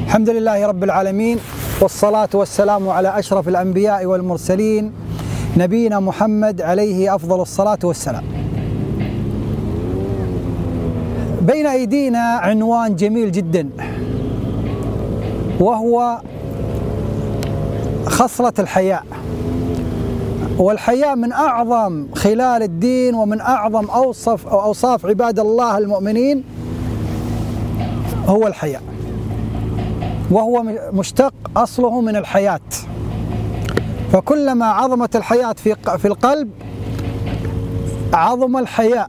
الحمد لله رب العالمين، والصلاة والسلام على أشرف الأنبياء والمرسلين نبينا محمد عليه أفضل الصلاة والسلام. بين أيدينا عنوان جميل جدا، وهو خصلة الحياء. والحياء من أعظم خلال الدين ومن أعظم أوصاف عباد الله المؤمنين هو الحياء، وهو مشتق أصله من الحياة، فكلما عظمت الحياة في القلب عظم الحياء.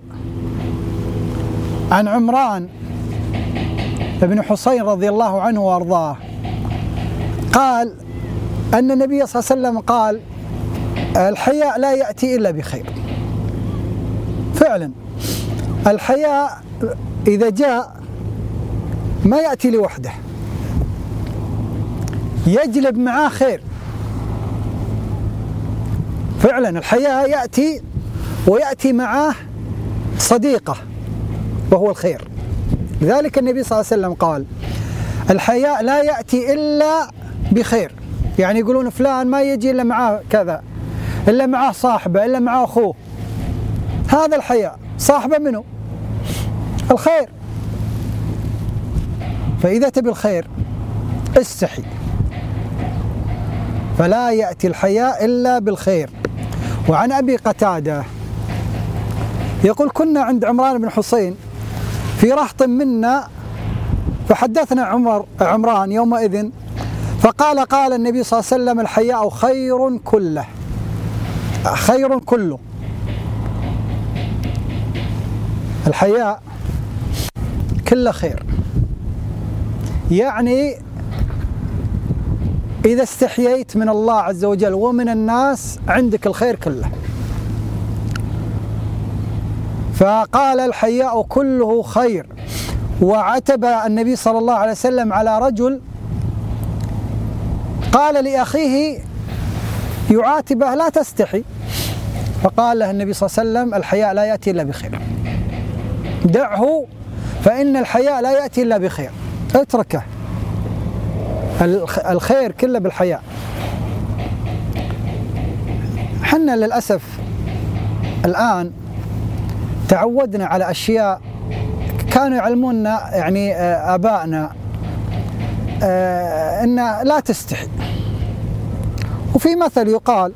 عن عمران بن حسين رضي الله عنه وأرضاه قال أن النبي صلى الله عليه وسلم قال: الحياء لا يأتي إلا بخير. فعلا الحياء إذا جاء ما يأتي لوحده، يجلب معاه خير. فعلا الحياء يأتي ويأتي معاه صديقه وهو الخير. لذلك النبي صلى الله عليه وسلم قال: الحياء لا يأتي إلا بخير. يعني يقولون فلان ما يجي إلا معاه كذا، إلا معاه صاحبه، إلا معاه أخوه. هذا الحياء صاحبه منه الخير. فإذا تبي الخير استحي، فلا يأتي الحياء إلا بالخير. وعن أبي قتادة يقول: كنا عند عمران بن حسين في رهط منا، فحدثنا عمران يومئذ قال النبي صلى الله عليه وسلم: الحياء خير كله، خير كله. الحياء كله خير. يعني إذا استحييت من الله عز وجل ومن الناس عندك الخير كله. فقال: الحياء كله خير. وعتب النبي صلى الله عليه وسلم على رجل قال لأخيه يعاتبه: لا تستحي. فقال له النبي صلى الله عليه وسلم: الحياء لا يأتي إلا بخير، دعه فإن الحياء لا يأتي إلا بخير، اتركه، الخير كله بالحياء. حنا للأسف الآن تعودنا على أشياء كانوا يعلموننا، يعني آبائنا، إن لا تستحي. وفي مثل يقال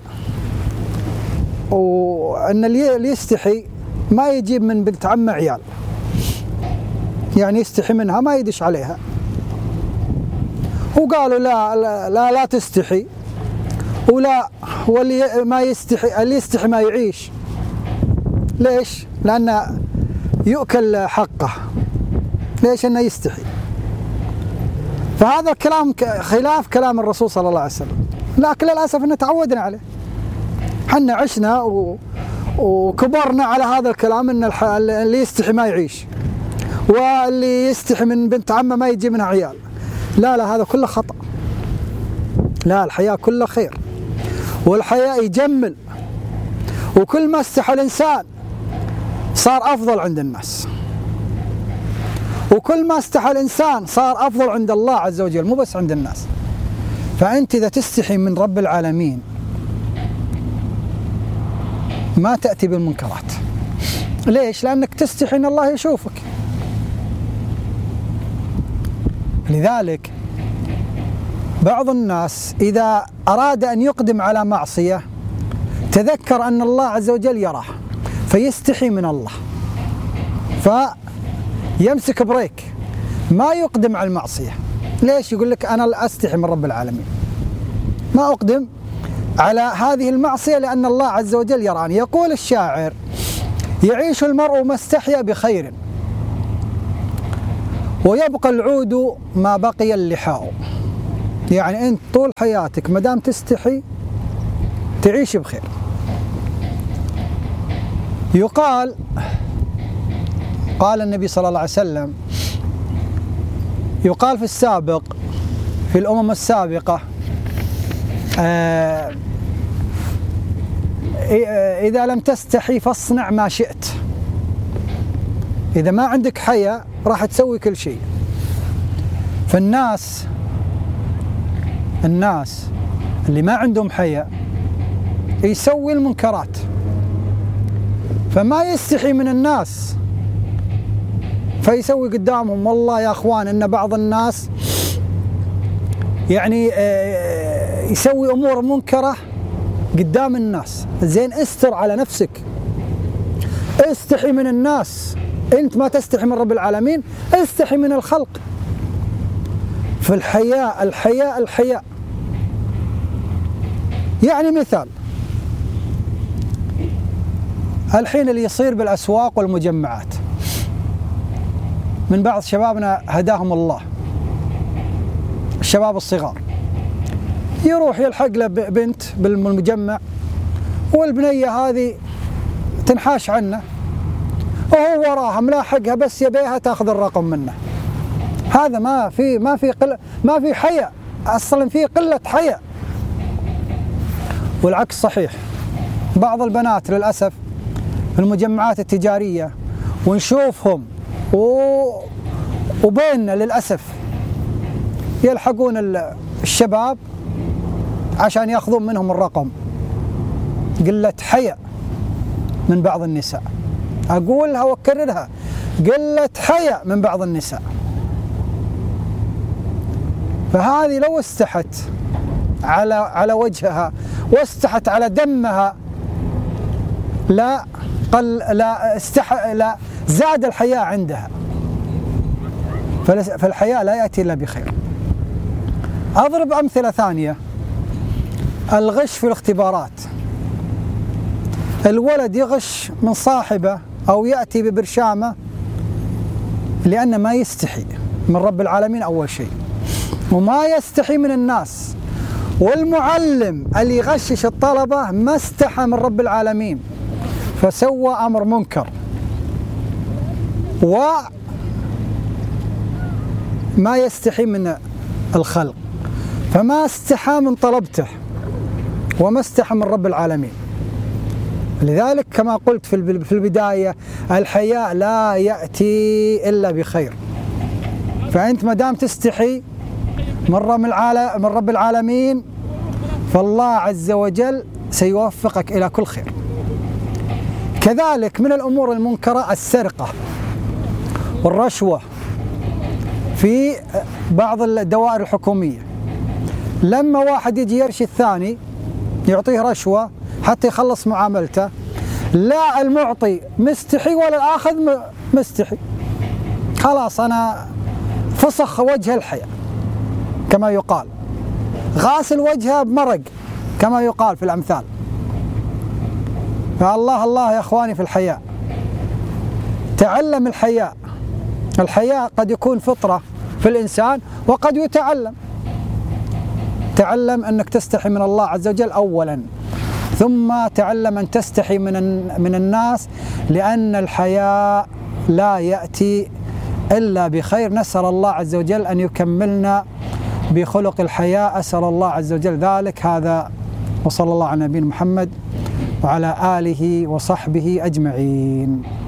وأن اللي يستحي ما يجيب من بنت عمه عيال، يعني يستحي منها ما يدش عليها. وقالوا لا تستحي، ولا واللي ما يستحي، اللي يستحي ما يعيش. ليش؟ لأنه يؤكل حقه. ليش؟ أنه يستحي. فهذا الكلام خلاف كلام الرسول صلى الله عليه وسلم، لكن للأسف أنه تعودنا عليه. حنا عشنا وكبرنا على هذا الكلام، أن اللي يستحي ما يعيش، واللي يستحي من بنت عمه ما يجي منها عيال. لا، هذا كله خطأ. لا، الحياء كله خير، والحياء يجمل. وكل ما استحى الإنسان صار أفضل عند الناس، وكل ما استحى الإنسان صار أفضل عند الله عز وجل، مو بس عند الناس. فأنت إذا تستحي من رب العالمين ما تأتي بالمنكرات. ليش؟ لأنك تستحي أن الله يشوفك. لذلك بعض الناس إذا أراد أن يقدم على معصية تذكر أن الله عز وجل يراه، فيستحي من الله، فيمسك بريك، ما يقدم على المعصية. ليش؟ يقول لك أنا أستحي من رب العالمين، ما أقدم على هذه المعصية لأن الله عز وجل يراني. يقول الشاعر: يعيش المرء ما استحيا بخير، ويبقى العود ما بقي اللحاء. يعني أنت طول حياتك ما دام تستحي تعيش بخير. قال النبي صلى الله عليه وسلم، يقال في السابق، في الأمم السابقة، إذا لم تستحي فاصنع ما شئت. إذا ما عندك حياء راح تسوي كل شيء. فالناس الناس اللي ما عندهم حياء يسوي المنكرات، فما يستحي من الناس فيسوي قدامهم. والله يا اخوان ان بعض الناس يعني يسوي امور منكره قدام الناس. زين استر على نفسك، استحي من الناس. انت ما تستحي من رب العالمين، استحي من الخلق. في الحياء الحياء الحياء. يعني مثال الحين اللي يصير بالأسواق والمجمعات من بعض شبابنا هداهم الله، الشباب الصغار، يروح يلحق له بنت بالمجمع والبنية هذه تنحاش عنه وهو وراها ملاحقها بس يبيها تاخذ الرقم منه. هذا ما في حياء، اصلا في قلة حياء. والعكس صحيح، بعض البنات للأسف في المجمعات التجارية ونشوفهم وبيننا للأسف يلحقون الشباب عشان ياخذون منهم الرقم. قلة حياء من بعض النساء، أقولها وأكررها، قلة حياء من بعض النساء. فهذه لو استحت على وجهها واستحت على دمها لا زاد الحياء عندها. فالحياء لا يأتي إلا بخير. أضرب أمثلة ثانية، الغش في الاختبارات. الولد يغش من صاحبه أو يأتي ببرشامة لأنه ما يستحي من رب العالمين أول شيء، وما يستحي من الناس. والمعلم اللي يغشش الطلبة ما استحى من رب العالمين فسوى أمر منكر، وما يستحي من الخلق، فما استحى من طلبته وما استحى من رب العالمين. لذلك كما قلت في البداية، الحياء لا يأتي إلا بخير. فأنت ما دام تستحي من رب العالمين فالله عز وجل سيوفقك إلى كل خير. كذلك من الأمور المنكرة السرقة والرشوة في بعض الدوائر الحكومية. لما واحد يجي يرشي الثاني يعطيه رشوة حتى يخلص معاملته، لا المعطي مستحي ولا الآخذ مستحي، خلاص أنا فسخ وجه الحياء كما يقال، غاسل وجهه بمرق كما يقال في الأمثال. فالله الله يا أخواني في الحياء، تعلم الحياء. الحياء قد يكون فطرة في الإنسان وقد يتعلم. تعلم أنك تستحي من الله عز وجل أولا، ثم تعلم أن تستحي من الناس، لأن الحياء لا يأتي إلا بخير. نسأل الله عز وجل أن يكملنا بخلق الحياء، أسأل الله عز وجل ذلك. هذا وصلى الله على نبينا محمد وعلى آله وصحبه أجمعين.